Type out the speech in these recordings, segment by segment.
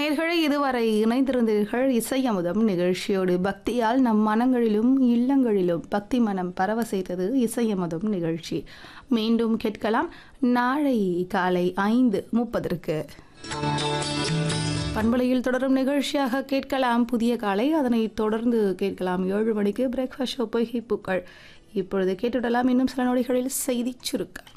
நேயர்களே, இதுவரை இணைந்திருந்தீர்கள் இசை அமுதம் நிகழ்ச்சியோடு. பக்தியால் நம் மனங்களிலும் இல்லங்களிலும் பக்தி மனம் பரவ செய்தது இசை அமுதம் நிகழ்ச்சி. மீண்டும் கேட்கலாம் நாளை காலை 5:30. பண்பலையில் தொடரும் நிகழ்ச்சியாக கேட்கலாம் புதிய காலை. அதனை தொடர்ந்து கேட்கலாம் 7 மணிக்கு பிரேக்ஃபாஸ்ட் ஷோ பொய்கை பூக்கள். இப்பொழுது கேட்டுவிடலாம் இன்னும் சில நொடிகளில் செய்தி சுருக்கம்.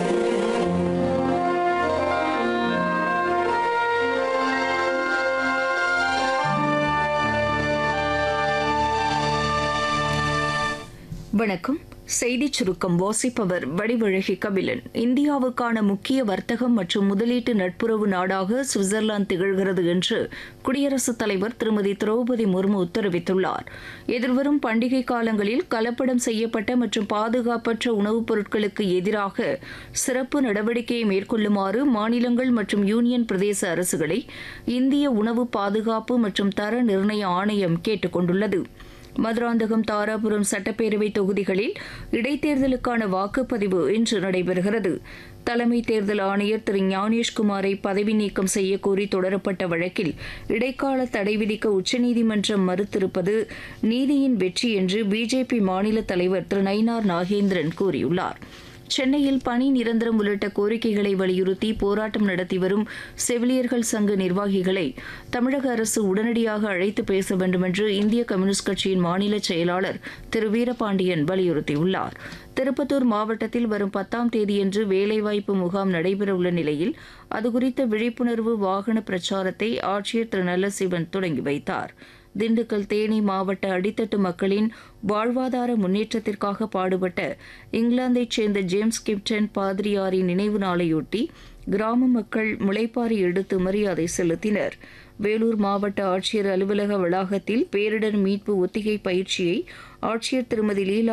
வணக்கம். செய்திச் சுருக்கம் வாசிப்பவர் வடிவழகி கபிலன். இந்தியாவுக்கான முக்கிய வர்த்தகம் மற்றும் முதலீட்டு நட்புறவு நாடாக சுவிட்சர்லாந்து திகழ்கிறது என்று குடியரசுத் தலைவர் திருமதி திரௌபதி முர்மு தெரிவித்துள்ளார். எதிர்வரும் பண்டிகை காலங்களில் கலப்படம் செய்யப்பட்ட மற்றும் பாதுகாப்பற்ற உணவுப் பொருட்களுக்கு எதிராக சிறப்பு நடவடிக்கையை மேற்கொள்ளுமாறு மாநிலங்கள் மற்றும் யூனியன் பிரதேச அரசுகளை இந்திய உணவு பாதுகாப்பு மற்றும் தர நிர்ணய ஆணையம் கேட்டுக் கொண்டுள்ளது. மதுராந்தகம், தாராபுரம் சட்டப்பேரவை தொகுதிகளில் இடைத்தேர்தலுக்கான வாக்குப்பதிவு இன்று நடைபெறுகிறது. தலைமை தேர்தல் ஆணையர் திரு ஞானேஷ்குமாரை பதவி நீக்கம் செய்யக்கோரி தொடரப்பட்ட வழக்கில் இடைக்கால தடை விதிக்க உச்சநீதிமன்றம் மறுத்திருப்பது நீதியின் வெற்றி என்று பிஜேபி மாநில தலைவர் திரு நயினார் நாகேந்திரன் கூறியுள்ளார். சென்னையில் பணி நிரந்தரம் உள்ளிட்ட கோரிக்கைகளை வலியுறுத்தி போராட்டம் நடத்தி வரும் செவிலியர்கள் சங்க நிர்வாகிகளை தமிழக அரசு உடனடியாக அழைத்து பேச வேண்டுமென்று இந்திய கம்யூனிஸ்ட் கட்சியின் மாநில செயலாளர் திரு வீரபாண்டியன் வலியுறுத்தியுள்ளார். திருப்பத்தூர் மாவட்டத்தில் வரும் 10ஆம் தேதியன்று வேலைவாய்ப்பு முகாம் நடைபெறவுள்ள நிலையில் அதுகுறித்த விழிப்புணர்வு வாகன பிரச்சாரத்தை ஆட்சியர் திரு நல்லசிவன் தொடங்கி வைத்தார். திண்டுக்கல், தேனி மாவட்ட அடித்தட்டு மக்களின் வாழ்வாதார முன்னேற்றத்திற்காக பாடுபட்ட இங்கிலாந்தைச் சேர்ந்த ஜேம்ஸ் கிப்டன் பாதிரியாரின் நினைவு நாளையொட்டி கிராம மக்கள் முளைப்பாரி எடுத்து மரியாதை செலுத்தினர். வேலூர் மாவட்ட ஆட்சியர் அலுவலக வளாகத்தில் பேரிடர் மீட்பு ஒத்திகை பயிற்சியை ஆட்சியர் திருமதி லீலா